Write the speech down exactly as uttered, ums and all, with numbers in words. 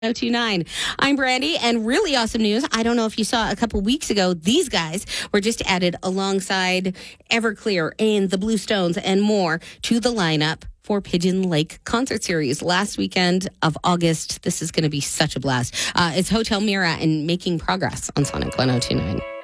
oh two nine. I'm Brandy, and really awesome news. I don't know if you saw a couple weeks ago, these guys were just added alongside Everclear and the Blue Stones and more to the lineup for Pigeon Lake Concert Series last weekend of August. This is going to be such a blast. Uh, it's Hotel Mira and Making Progress on Sonic one oh two nine.